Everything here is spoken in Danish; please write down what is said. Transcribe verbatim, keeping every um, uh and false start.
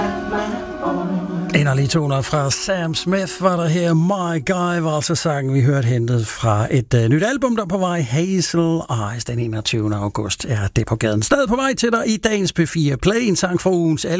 Inderlige toner fra Sam Smith var der her. My Guy var altså sangen, vi hørte hentet fra et uh, nyt album, der er på vej. Hazel Eyes, den enogtyvende august er det på gaden. Stadig på vej til dig i dagens P fire Play, en sang fra ugens